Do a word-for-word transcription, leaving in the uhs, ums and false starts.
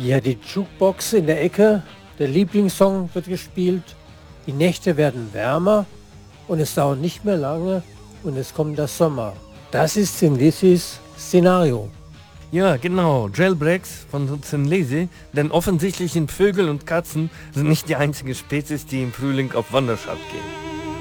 Ja, die Jukebox in der Ecke, der Lieblingssong wird gespielt, die Nächte werden wärmer und es dauert nicht mehr lange und es kommt der Sommer. Das ist Thin Lizzy's Szenario. Ja, genau, Jailbreaks von Thin Lizzy, denn offensichtlich sind Vögel und Katzen sind nicht die einzige Spezies, die im Frühling auf Wanderschaft gehen.